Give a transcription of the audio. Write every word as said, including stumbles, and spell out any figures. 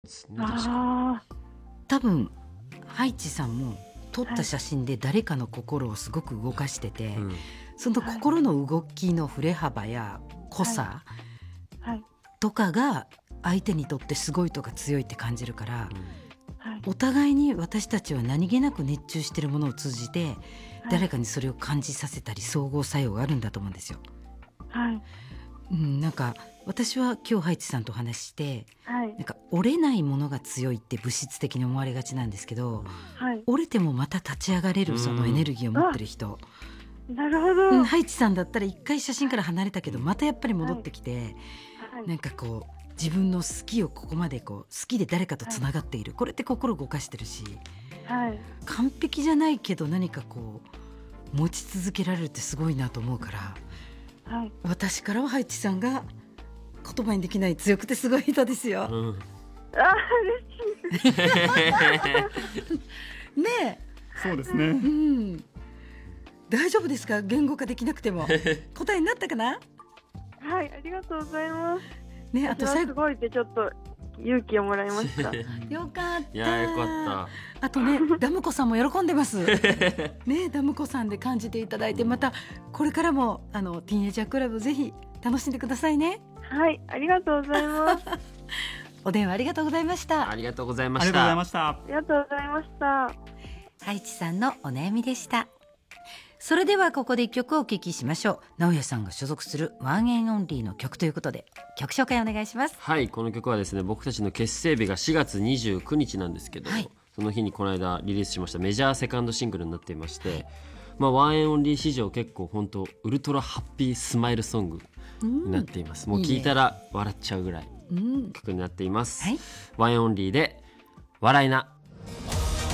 ですね、確かあ多分ハイチさんも撮った写真で誰かの心をすごく動かしてて、 に、うん、 その心の動きの振れ幅や濃さあ、はいとかが相手にとってすごいとか強いって感じるから、 はい、 お互いに私たちは何気なく熱中してるものを通じて誰かにそれを感じさせたり総合作用があるんだと思うんですよ。 はいうん、なんか私は今日ハイチさんとお話ししてはいなんか折れないものが強いって物質的に思われがちなんですけど、 はい折れてもまた立ち上がれるそのエネルギーを持ってる人、 なるほど、 うん、ハイチさんだったら一回写真から離れたけどまたやっぱり戻ってきて、 はいなんかこう自分の好きをここまでこう好きで誰かとつながっている、これって心を動かしてるし、 はい完璧じゃないけど何かこう持ち続けられるってすごいなと思うから、 はい、 私からはハイチさんが言葉にできない強くてすごい人ですよ、 うん、 あー嬉しいねそうですえ、うね。 ん、大丈夫ですか、言語化できなくても答えになったかな。 はい、ありがとうございます。 ね、あと最後私はすごいってちょっと勇気をもらいました。 よかった、 いやよかあとねダムコさんも喜んでますね、ダムコさんで感じていただいて、またこれからもあのティーンエイジャークラブぜひ楽しんでくださいね。 はい、ありがとうございます。 お電話ありがとうございましったた。 ありがとうございまありがとうございした。 ました。 ありがとうございました。 ハイチさんのお悩みでした。それではここで一曲お聴きしましょう。直哉さんが所属するワンエンオンリーの曲ということで曲紹介お願いします。 はい、この曲はですね、僕たちの結成日がしがつにじゅうくにちなんですけど、はい、その日にこの間リリースしましたメジャーセカンドシングルになっていまして、はい、まあ、ワンエンオンリー史上結構本当ウルトラハッピースマイルソングになっています、うん、もう聴いたら笑っちゃうぐらい曲になっています、うん、はい、ワンエンオンリーで笑いな。